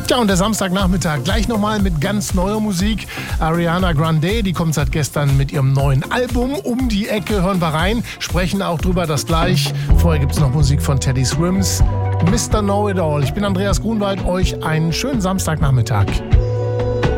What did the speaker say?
Ja, und der Samstagnachmittag gleich nochmal mit ganz neuer Musik. Ariana Grande, die kommt seit gestern mit ihrem neuen Album um die Ecke. Hören wir rein, sprechen auch drüber das gleich. Vorher gibt es noch Musik von Teddy Swims, Mr. Know-It-All. Ich bin Andreas Grunwald, euch einen schönen Samstagnachmittag.